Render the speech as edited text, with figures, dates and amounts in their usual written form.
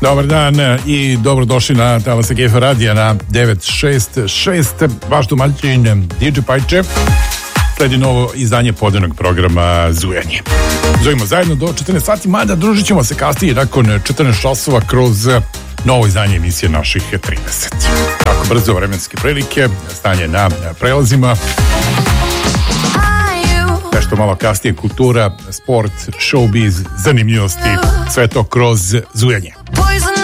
Dobar dan i dobrodošli na Talasa Gefa radija na 966. Vaš domaćin DJ Pajče. Sledi novo izdanje podenog programa Zujanje. Zujemo zajedno do 14 sati, mada družit ćemo se kasnije nakon 14 časova kroz novo izdanje emisije naših 30. Tako brzo vremenske prilike, stanje na prelazima. Nešto malo kasnije kultura, sport, showbiz, zanimljivosti, sve to kroz Zujanje.